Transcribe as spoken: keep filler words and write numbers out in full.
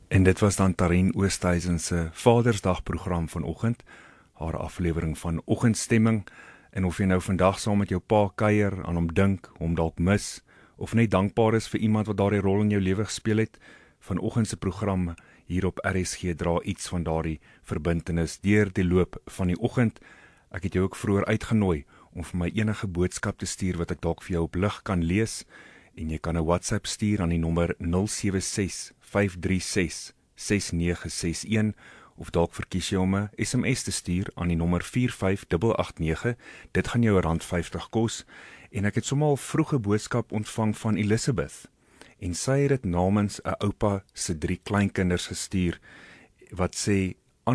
En dit was dan Tarien Oosthuizen se Vadersdagprogram vanoggend, haar aflewering van Oggendstemming. En of jy nou vandag saam met jou pa kuier, aan hom dink, hom dalk mis, of net dankbaar is vir iemand wat daardie rol in jou lewe gespeel het, vanoggend se program hier op R S G dra iets van daardie verbintenis deur die loop van die oggend. Ek het jou ook vroeër uitgenooi om vir my enige boodskap te stuur wat ek dalk vir jou op lig kan lees, en jy kan 'n WhatsApp stuur aan die nommer nul sewe ses vyf drie ses ses nege ses een, of dalk verkies jy om 'n S M S te stuur aan die nommer vier vyf agt agt nege. Dit gaan jou rand vyftig kos. En ek het sommer al vroege boodskap ontvang van Elizabeth, en sy het dit namens 'n oupa se drie kleinkinders gestuur, wat sê,